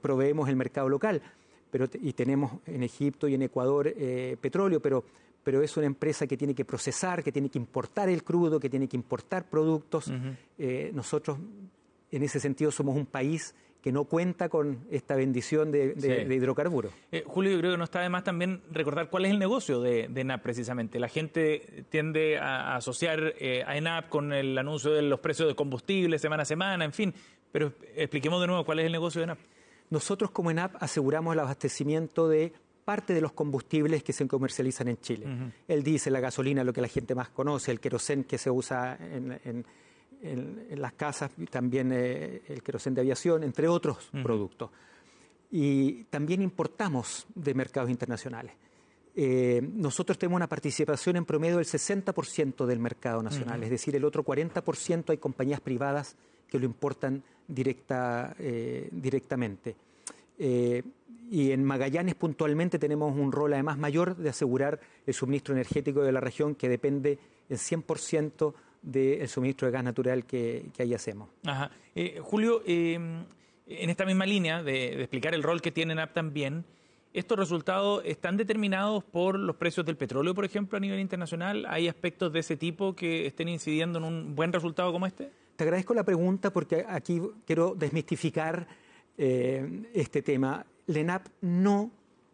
proveemos el mercado local, y tenemos en Egipto y en Ecuador petróleo, pero es una empresa que tiene que procesar, que tiene que importar el crudo, que tiene que importar productos. Nosotros, en ese sentido, somos un país que no cuenta con esta bendición de hidrocarburos. Julio, yo creo que no está de más también recordar cuál es el negocio de ENAP precisamente. La gente tiende a asociar a ENAP con el anuncio de los precios de combustible semana a semana, en fin, pero expliquemos de nuevo cuál es el negocio de ENAP. Nosotros como ENAP aseguramos el abastecimiento de parte de los combustibles que se comercializan en Chile. El diésel, la gasolina, lo que la gente más conoce, el querosén que se usa en las casas, también el querosén de aviación, entre otros productos. Y también importamos de mercados internacionales. Nosotros tenemos una participación en promedio del 60% del mercado nacional, es decir, el otro 40% hay compañías privadas que lo importan directamente. Y en Magallanes puntualmente tenemos un rol además mayor de asegurar el suministro energético de la región, que depende en 100% del suministro de gas natural que ahí hacemos. Ajá. Julio, en esta misma línea de explicar el rol que tiene ENAP también, ¿estos resultados están determinados por los precios del petróleo, por ejemplo, a nivel internacional? ¿Hay aspectos de ese tipo que estén incidiendo en un buen resultado como este? Te agradezco la pregunta porque aquí quiero desmistificar este tema. La ENAP no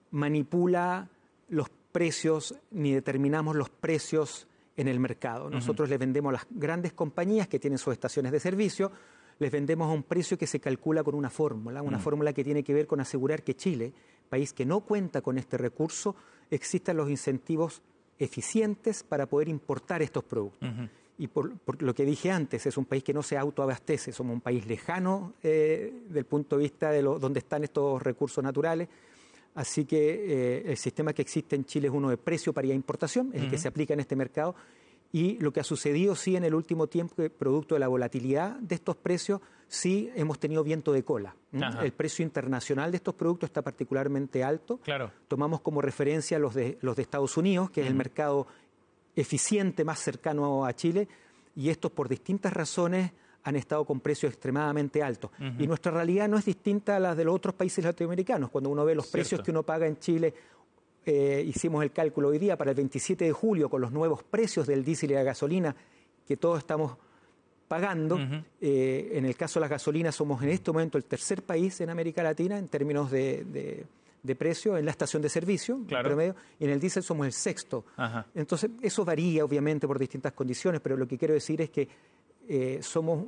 manipula los precios ni determinamos los precios en el mercado. Nosotros les vendemos a las grandes compañías que tienen sus estaciones de servicio, les vendemos a un precio que se calcula con una fórmula que tiene que ver con asegurar que Chile, país que no cuenta con este recurso, existan los incentivos eficientes para poder importar estos productos. Y por lo que dije antes, es un país que no se autoabastece, somos un país lejano del punto de vista de donde están estos recursos naturales. Así que el sistema que existe en Chile es uno de precio, paridad, importación, es el que se aplica en este mercado. Y lo que ha sucedido, sí, en el último tiempo, que producto de la volatilidad de estos precios, sí hemos tenido viento de cola. El precio internacional de estos productos está particularmente alto. Claro. Tomamos como referencia los de Estados Unidos, que es el mercado eficiente más cercano a Chile, y estos por distintas razones han estado con precios extremadamente altos. Y nuestra realidad no es distinta a la de los otros países latinoamericanos. Cuando uno ve los precios que uno paga en Chile, hicimos el cálculo hoy día para el 27 de julio con los nuevos precios del diésel y la gasolina que todos estamos pagando. En el caso de las gasolinas somos en este momento el tercer país en América Latina en términos de precio en la estación de servicio, en promedio, y en el diésel somos el sexto. Entonces, eso varía obviamente por distintas condiciones, pero lo que quiero decir es que somos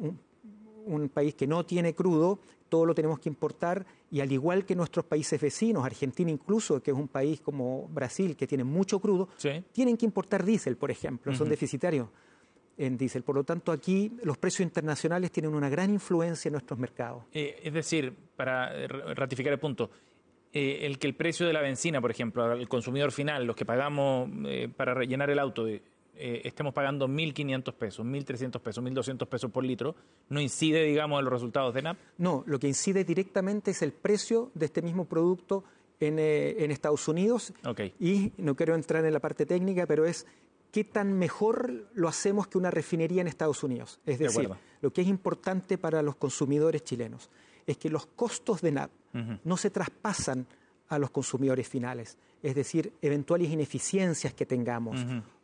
un país que no tiene crudo, todo lo tenemos que importar, y al igual que nuestros países vecinos, Argentina incluso, que es un país como Brasil, que tiene mucho crudo, tienen que importar diésel, por ejemplo, son deficitarios en diésel. Por lo tanto, aquí los precios internacionales tienen una gran influencia en nuestros mercados. Es decir, para ratificar el punto, el que el precio de la benzina, por ejemplo, al consumidor final, los que pagamos para rellenar el auto, estemos pagando 1.500 pesos, 1.300 pesos, 1.200 pesos por litro, ¿no incide, digamos, en los resultados de ENAP? No, lo que incide directamente es el precio de este mismo producto en Estados Unidos. Y no quiero entrar en la parte técnica, pero es qué tan mejor lo hacemos que una refinería en Estados Unidos. Es decir, lo que es importante para los consumidores chilenos es que los costos de ENAP no se traspasan a los consumidores finales. Es decir, eventuales ineficiencias que tengamos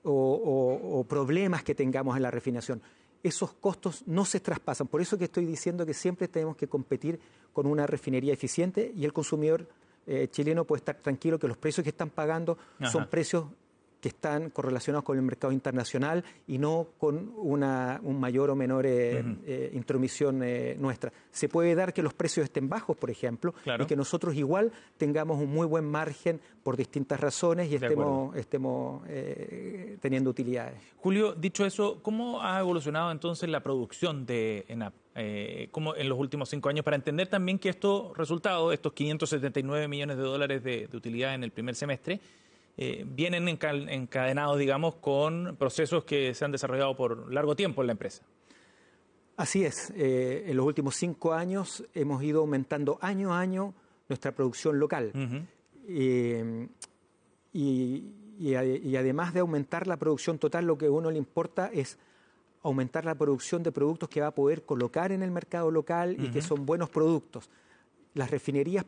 o problemas que tengamos en la refinación. Esos costos no se traspasan. Por eso que estoy diciendo que siempre tenemos que competir con una refinería eficiente y el consumidor chileno puede estar tranquilo que los precios que están pagando son precios que están correlacionados con el mercado internacional y no con un mayor o menor intromisión nuestra. Se puede dar que los precios estén bajos, por ejemplo, y que nosotros igual tengamos un muy buen margen por distintas razones y estemos teniendo utilidades. Julio, dicho eso, ¿cómo ha evolucionado entonces la producción de ENAP? ¿Cómo en los últimos 5 años? Para entender también que estos resultados, estos 579 millones de dólares de utilidad en el primer semestre, vienen encadenados, digamos, con procesos que se han desarrollado por largo tiempo en la empresa. Así es. En los últimos 5 años hemos ido aumentando año a año nuestra producción local. Y además de aumentar la producción total, lo que a uno le importa es aumentar la producción de productos que va a poder colocar en el mercado local y que son buenos productos. Las refinerías